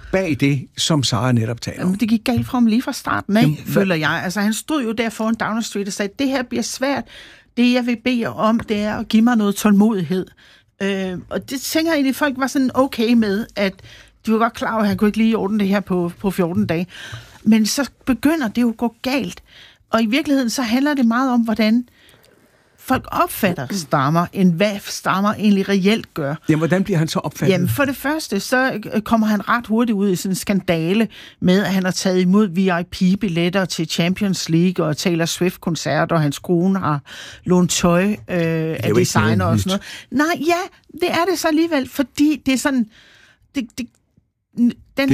bag det, som Sarah netop taler om? Jamen, det gik galt fra ham lige fra starten af, føler jeg. Altså, han stod jo der foran Downing Street og sagde, det her bliver svært. Det, jeg vil bede jer om, det er at give mig noget tålmodighed. Og det tænker jeg egentlig, folk var sådan okay med, at de var godt klar over, at han kunne ikke lige ordne det her på 14 dage. Men så begynder det jo at gå galt. Og i virkeligheden, så handler det meget om, hvordan folk opfatter Starmer, end hvad Starmer egentlig reelt gør. Jamen, hvordan bliver han så opfattet? Jamen, for det første, så kommer han ret hurtigt ud i sådan en skandale med, at han har taget imod VIP-billetter til Champions League og Taylor Swift-koncert, og hans kone har lånt tøj af designer og sådan noget. Nej, ja, det er det så alligevel, fordi det er sådan... Den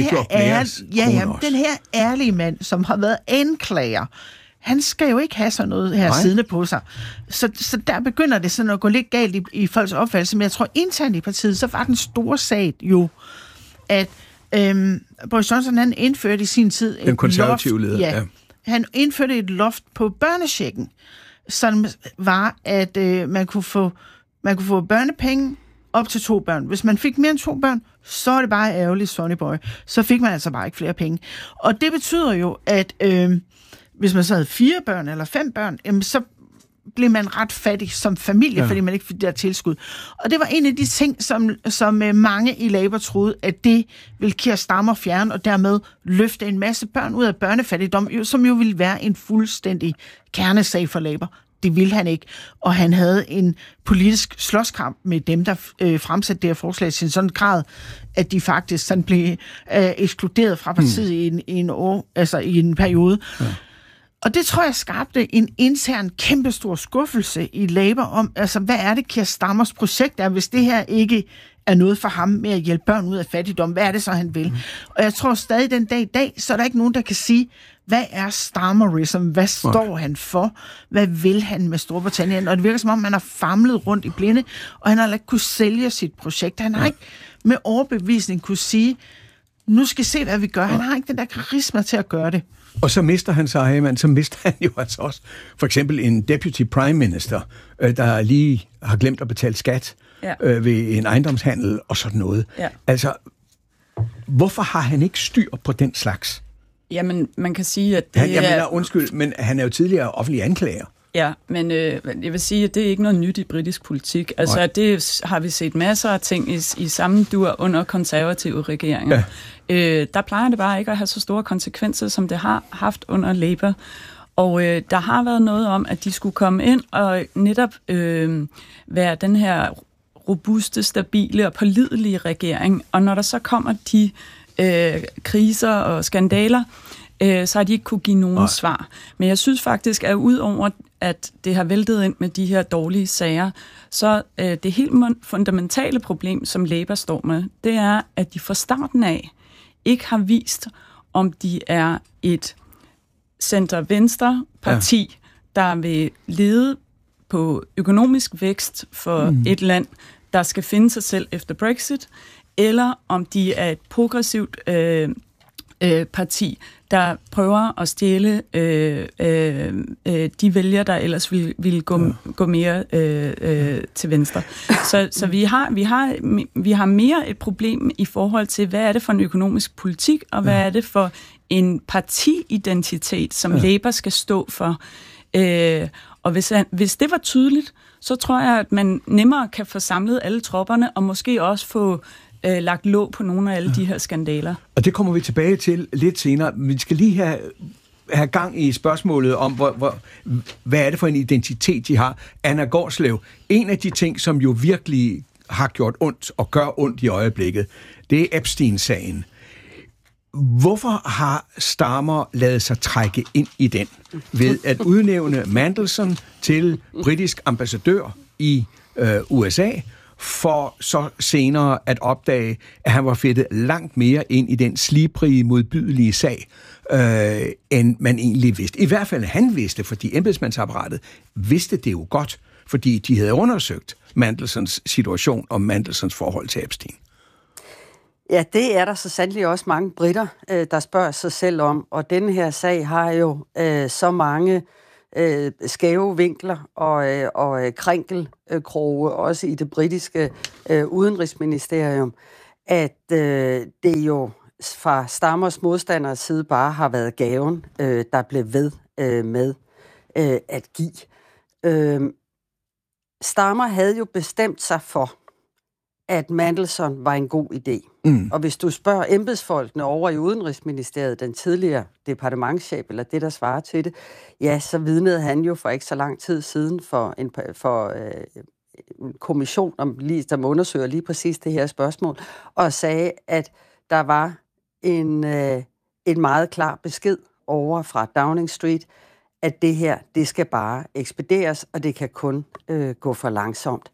her ærlige mand, som har været anklager, han skal jo ikke have sådan noget her siddende på sig. Så der begynder det sådan at gå lidt galt i folks opfattelse. Men jeg tror, internt i partiet, så var den store sag jo, at Boris Johnson, han indførte i sin tid den konservative leder. Ja. Han indførte et loft på børnechecken, som var, at man kunne få børnepenge op til 2 børn. Hvis man fik mere end 2 børn, så er det bare ærgerligt, Sonny Boy. Så fik man altså bare ikke flere penge. Og det betyder jo, at hvis man så havde 4 børn eller 5 børn, så blev man ret fattig som familie, fordi man ikke fik det der tilskud. Og det var en af de ting, som mange i Labour troede, at det ville Keir Starmer fjerne, og dermed løfte en masse børn ud af børnefattigdom, som jo ville være en fuldstændig kernesag for Labour. Det ville han ikke. Og han havde en politisk slåskamp med dem, der fremsatte det her forslag til en sådan grad, at de faktisk sådan blev ekskluderet fra partiet i en periode. Ja. Og det tror jeg skabte en intern kæmpestor skuffelse i Labour om, altså hvad er det Keir Starmers projekt er, hvis det her ikke er noget for ham med at hjælpe børn ud af fattigdom, hvad er det så han vil? Og jeg tror stadig den dag i dag, så er der ikke nogen, der kan sige, hvad er Starmerism? Hvad står han for? Hvad vil han med Storbritannien? Og det virker som om, han har famlet rundt i blinde, og han har ikke kunne sælge sit projekt. Han har ikke med overbevisning kunne sige, nu skal I se, hvad vi gør. Han har ikke den der karisma til at gøre det. Og så mister han så mister han jo altså også for eksempel en deputy prime minister, der lige har glemt at betale skat ved en ejendomshandel og sådan noget. Ja. Altså, hvorfor har han ikke styr på den slags? Jamen, man kan sige, at det undskyld, men han er jo tidligere offentlig anklager. Ja, men jeg vil sige, at det er ikke noget nyt i britisk politik. Altså, at det har vi set masser af ting i samme dur under konservative regeringer. Ja. Der plejer det bare ikke at have så store konsekvenser, som det har haft under Labour. Og der har været noget om, at de skulle komme ind og netop være den her robuste, stabile og pålidelige regering. Og når der så kommer de kriser og skandaler, så har de ikke kunne give nogen svar. Men jeg synes faktisk, at udover at det har væltet ind med de her dårlige sager, så det helt fundamentale problem, som Labour står med, det er, at de fra starten af ikke har vist, om de er et center-venstre parti, der vil lede på økonomisk vækst for et land, der skal finde sig selv efter Brexit, eller om de er et progressivt parti, der prøver at stjæle de vælgere, der ellers ville gå mere til venstre. Så vi har mere et problem i forhold til, hvad er det for en økonomisk politik, og hvad er det for en partiidentitet, som Labour skal stå for. Og hvis det var tydeligt, så tror jeg, at man nemmere kan få samlet alle tropperne, og måske også få lagt låg på nogle af alle de her skandaler. Og det kommer vi tilbage til lidt senere. Vi skal lige have gang i spørgsmålet om, hvad er det for en identitet, de har. Anna Gårdslev, en af de ting, som jo virkelig har gjort ondt og gør ondt i øjeblikket, det er Epstein-sagen. Hvorfor har Starmer ladet sig trække ind i den ved at udnævne Mandelson til britisk ambassadør i USA, for så senere at opdage, at han var fedtet langt mere ind i den slibrige, modbydelige sag, end man egentlig vidste. I hvert fald han vidste, fordi embedsmandsapparatet vidste det jo godt, fordi de havde undersøgt Mandelsons situation og Mandelsons forhold til Epstein. Ja, det er der så sandelig også mange britter, der spørger sig selv om, og denne her sag har jo så mange skæve vinkler og krænkelkroge, også i det britiske udenrigsministerium, at det jo fra Stammers modstanders side bare har været gaven, der blev ved med at give. Stammer havde jo bestemt sig for, at Mandelson var en god idé. Og hvis du spørger embedsfolkene over i Udenrigsministeriet, den tidligere departementschef, eller det, der svarer til det, ja, så vidnede han jo for ikke så lang tid siden for en kommission, der undersøger lige præcis det her spørgsmål, og sagde, at der var en meget klar besked over fra Downing Street, at det her, det skal bare ekspederes, og det kan kun gå for langsomt.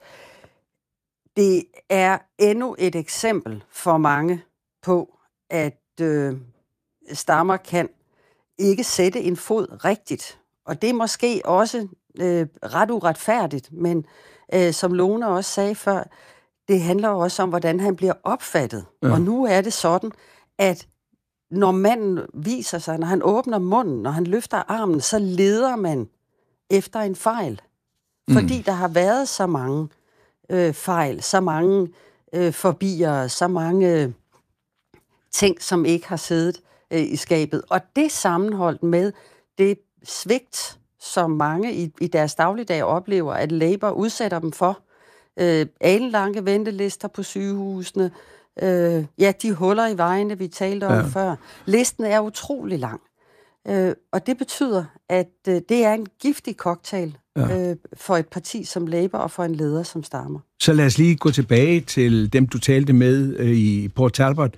Det er endnu et eksempel for mange på, at Stammer kan ikke sætte en fod rigtigt. Og det er måske også ret uretfærdigt, men som Lone også sagde før, det handler også om, hvordan han bliver opfattet. Ja. Og nu er det sådan, at når manden viser sig, når han åbner munden, når han løfter armen, så leder man efter en fejl. Fordi der har været så mange fejl, så mange forbier, så mange ting, som ikke har siddet i skabet. Og det sammenholdt med det svigt, som mange i deres dagligdag oplever, at Labour udsætter dem for. Alenlange ventelister på sygehusene, de huller i vejene, vi talte om før. Listen er utrolig lang. Og det betyder, at det er en giftig cocktail for et parti som Labour og for en leder som Stammer. Så lad os lige gå tilbage til dem, du talte med i Port Talbot.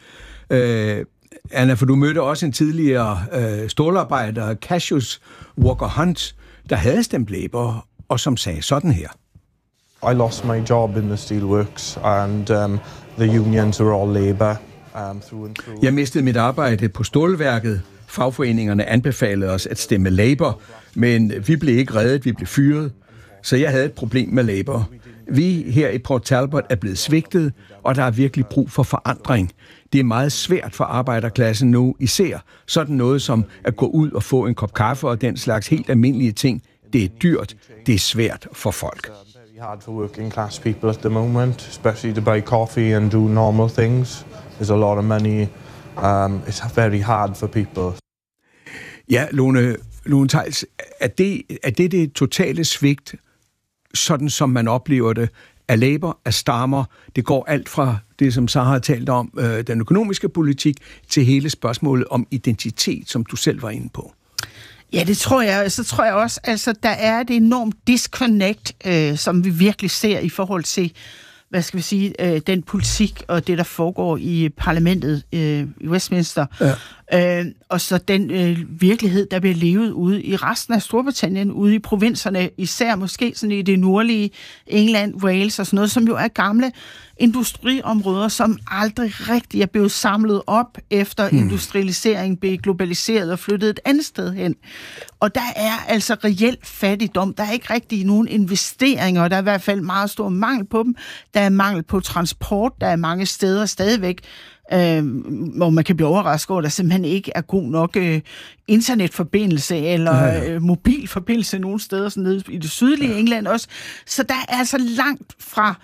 Anna, for du mødte også en tidligere stålarbejder, Cassius Walker Hunt, der havde stemt Labour, og som sagde sådan her. I lost my job in the steelworks, and the unions are all Labour through and through. Jeg mistede mit arbejde på stålværket. Fagforeningerne anbefalede os at stemme Labour, men vi blev ikke reddet, vi blev fyret. Så jeg havde et problem med Labour. Vi her i Port Talbot er blevet svigtet, og der er virkelig brug for forandring. Det er meget svært for arbejderklassen nu, især sådan noget som at gå ud og få en kop kaffe og den slags helt almindelige ting. Det er dyrt, det er svært for folk. It's very hard for working class people at the moment, especially to buy coffee and do normal things. There's a lot of money. It's very hard for people. Ja, Lone Theils, er det totale svigt, sådan som man oplever det, af Labour, af Stammer? Det går alt fra det, som Sara har talt om, den økonomiske politik, til hele spørgsmålet om identitet, som du selv var inde på. Ja, det tror jeg. Så tror jeg også, altså, der er et enormt disconnect, som vi virkelig ser i forhold til, hvad skal vi sige, den politik og det, der foregår i parlamentet i Westminster. Ja. Og så den virkelighed, der bliver levet ude i resten af Storbritannien, ude i provinserne, især måske sådan i det nordlige England, Wales og sådan noget, som jo er gamle industriområder, som aldrig rigtig er blevet samlet op efter industrialisering, blev globaliseret og flyttet et andet sted hen. Og der er altså reelt fattigdom. Der er ikke rigtig nogen investeringer, der er i hvert fald meget stor mangel på dem. Der er mangel på transport, der er mange steder stadigvæk, hvor man kan blive overrasket over, at der simpelthen ikke er god nok internetforbindelse eller mobilforbindelse nogle steder, sådan nede i det sydlige England også. Så der er altså langt fra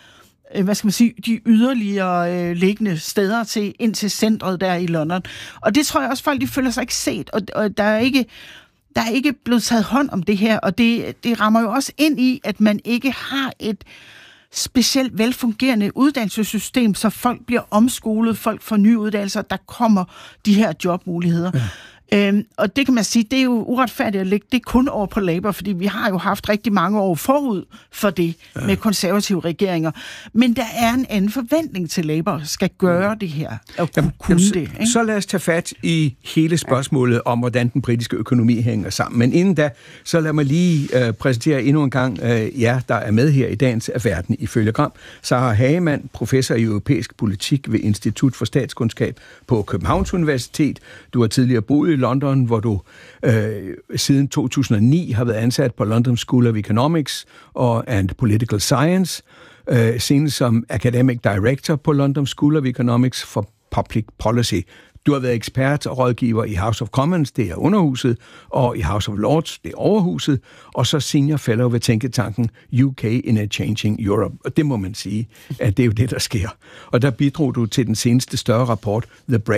de yderligere liggende steder til ind til centret der i London. Og det tror jeg også, folk de føler sig ikke set, og der er ikke blevet taget hånd om det her, og det rammer jo også ind i, at man ikke har et specielt velfungerende uddannelsessystem, så folk bliver omskolet, folk får nye uddannelser, der kommer de her jobmuligheder. Ja. Og det kan man sige, det er jo uretfærdigt at lægge det kun over på Labour, fordi vi har jo haft rigtig mange år forud for det med konservative regeringer. Men der er en anden forventning til Labour skal gøre det her og kunne det. Ikke? Så lad os tage fat i hele spørgsmålet om, hvordan den britiske økonomi hænger sammen. Men inden da, så lad mig lige præsentere endnu en gang jer, der er med her i dagens Verden ifølge Gram. Sara Hagemann, professor i europæisk politik ved Institut for Statskundskab på Københavns Universitet. Du har tidligere boet i London, hvor du siden 2009 har været ansat på London School of Economics and Political Science, senest som Academic Director på London School of Economics for Public Policy. Du har været ekspert og rådgiver i House of Commons, det er underhuset, og i House of Lords, det er overhuset, og så senior fellow ved tænketanken UK in a Changing Europe. Og det må man sige, at det er jo det, der sker. Og der bidrog du til den seneste større rapport, The